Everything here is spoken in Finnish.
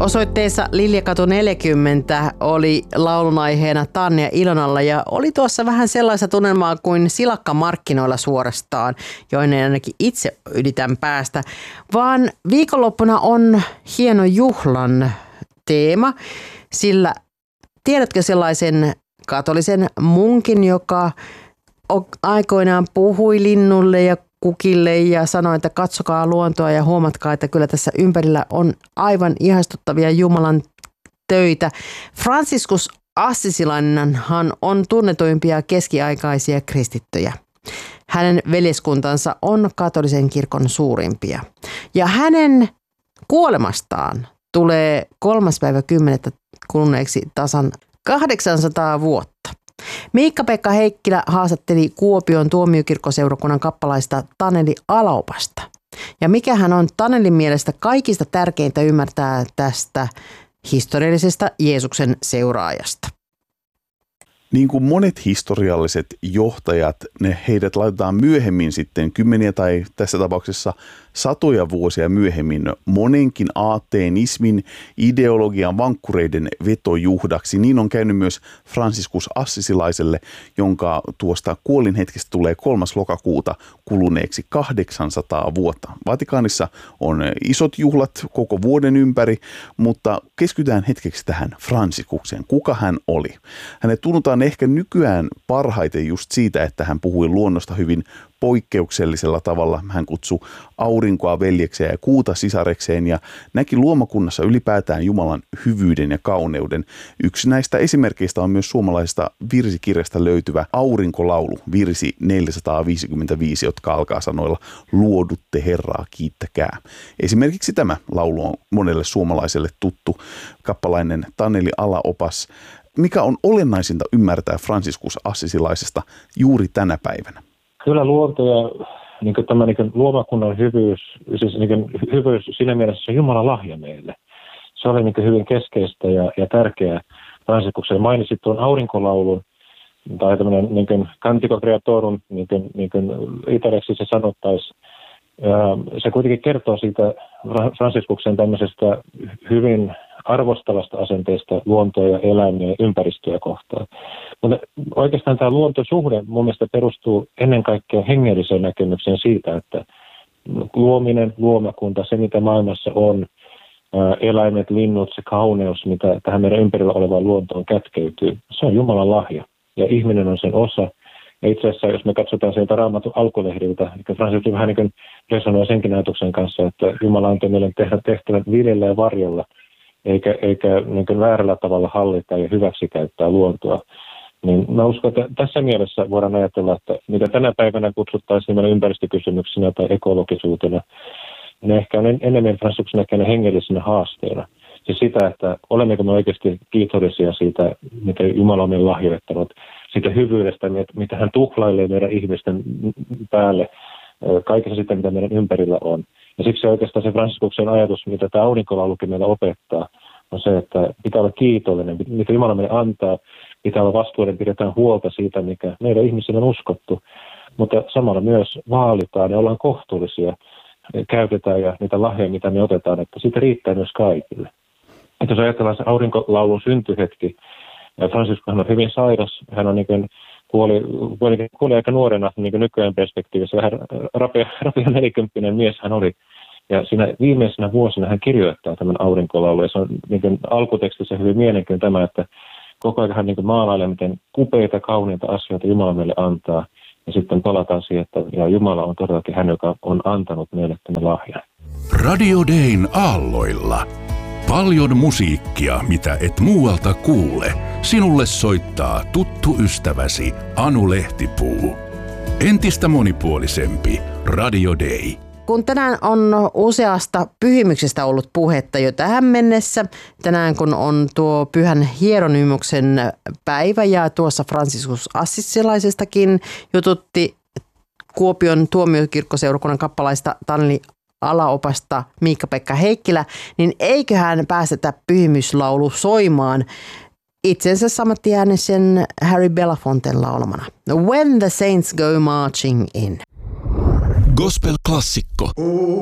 Osoitteessa Liljakatu 40 oli laulun aiheena Tanja Ilonalla ja oli tuossa vähän sellaista tunnelmaa kuin silakka markkinoilla suorastaan, joinen ainakin itse yritän päästä. Vaan viikonloppuna on hieno juhlan teema, sillä tiedätkö sellaisen katolisen munkin, joka aikoinaan puhui linnulle ja kukille ja sanoi, että katsokaa luontoa ja huomatkaa, että kyllä tässä ympärillä on aivan ihastuttavia Jumalan töitä. Franciscus Assisilainenhan on tunnetuimpia keskiaikaisia kristittyjä. Hänen veljeskuntansa on katolisen kirkon suurimpia. Ja hänen kuolemastaan tulee 3.10. kuluneeksi tasan 800 vuotta. Miikka-Pekka Heikkilä haastatteli Kuopion tuomiokirkkoseurakunnan kappalaista Taneli Alaopasta. Ja mikähän on Tanelin mielestä kaikista tärkeintä ymmärtää tästä historiallisesta Jeesuksen seuraajasta? Niin kuin monet historialliset johtajat, heidät laitetaan myöhemmin sitten kymmeniä tai tässä tapauksessa satoja vuosia myöhemmin monenkin aatteismin ideologian vankkureiden vetojuhdaksi. Niin on käynyt myös Franciscus Assisilaiselle, jonka tuosta kuolinhetkestä tulee 3. lokakuuta kuluneeksi 800 vuotta. Vatikaanissa on isot juhlat koko vuoden ympäri, mutta keskitytään hetkeksi tähän Franciscukseen. Kuka hän oli? Hänet tunnutaan ehkä nykyään parhaiten just siitä, että hän puhui luonnosta hyvin poikkeuksellisella tavalla. Hän kutsui aurinkoa veljekseen ja kuuta sisarekseen ja näki luomakunnassa ylipäätään Jumalan hyvyyden ja kauneuden. Yksi näistä esimerkkeistä on myös suomalaisesta virsikirjasta löytyvä aurinkolaulu, virsi 455, jotka alkaa sanoilla luodutte Herraa, kiittäkää. Esimerkiksi tämä laulu on monelle suomalaiselle tuttu kappalainen Taneli Alaopas. Mikä on olennaisinta ymmärtää Franciscus Assisilaisesta juuri tänä päivänä? Kyllä luonto ja tämä luomakunnan hyvyys, siis hyvyys siinä mielessä on Jumalan lahja meille. Se oli hyvin keskeistä ja tärkeää. Franciscuksen mainitsit tuon aurinkolaulun, tai tämmöinen cantico creatorum, niin kuin italiaksi se sanottaisiin. Se kuitenkin kertoo siitä Franciscuksen tämmöisestä hyvin arvostavasta asenteesta luontoa ja eläimiä ja ympäristöä kohtaan. Mutta oikeastaan tämä luontosuhde mun mielestä perustuu ennen kaikkea hengelliseen näkemykseen siitä, että luominen, luomakunta, se mitä maailmassa on, eläimet, linnut, se kauneus, mitä tähän meidän ympärillä olevaan luontoon kätkeytyy, se on Jumalan lahja ja ihminen on sen osa. Ja itse asiassa, jos me katsotaan sieltä Raamatun alkulehdiltä, niin Franciscus vähän resonoi senkin ajatuksen kanssa, että Jumala antoi meille tehdä tehtävät viljellä ja varjolla, eikä väärällä tavalla hallita ja hyväksikäyttää luontoa. Niin mä uskon, että tässä mielessä voidaan ajatella, että mitä tänä päivänä kutsuttaisiin meidän ympäristökysymyksinä tai ekologisuutena, ne ehkä on enemmän Franciscuksen näkemään hengellisenä haasteena. Siis sitä, että olemmeko me oikeasti kiitollisia siitä, mitä Jumala on meille lahjoittanut, siitä hyvyydestä, mitä hän tuhlailee meidän ihmisten päälle, kaikessa sitä, mitä meidän ympärillä on. Ja siksi oikeastaan se Franciscuksen ajatus, mitä tämä aurinkolaulukin meillä opettaa, on se, että pitää olla kiitollinen, mitä Jumala meille antaa, pitää olla vastuullinen, pidetään huolta siitä, mikä meidän ihmisillä on uskottu, mutta samalla myös vaalitaan ja ollaan kohtuullisia, käytetään ja niitä lahjoja, mitä me otetaan, että siitä riittää myös kaikille. Että jos ajatellaan se aurinkolaulun syntyhetki, Franciscus on hyvin sairas, hän on kuoli aika nuorena nykyään perspektiivissä, vähän rapea 40 mies hän oli. Ja siinä viimeisenä vuosina hän kirjoittaa tämän aurinkolaulun, ja se on alkutekstissä hyvin mielenkiintoinen tämä, että koko ajan hän maalailee, miten kupeita, kauniita asioita Jumala meille antaa. Ja sitten palataan siihen, että ja Jumala on todellakin hän, joka on antanut meille tämän lahjan. Radio Dayn aalloilla. Paljon musiikkia, mitä et muualta kuule. Sinulle soittaa tuttu ystäväsi Anu Lehtipuu. Entistä monipuolisempi Radio Day. Kun tänään on useasta pyhimyksestä ollut puhetta jo tähän mennessä, tänään kun on tuo Pyhän Hieronymuksen päivä ja tuossa Franciscus Assisilaisestakin jututti Kuopion tuomiokirkkoseurakunnan kappalaista Taneli Alaopasta Miikka-Pekka Heikkilä, niin eiköhän päästetä pyhimyslaulu soimaan itsensä samattiäänisen Harry Belafonten laulamana. When the Saints Go Marching In. Gospel-klassikko.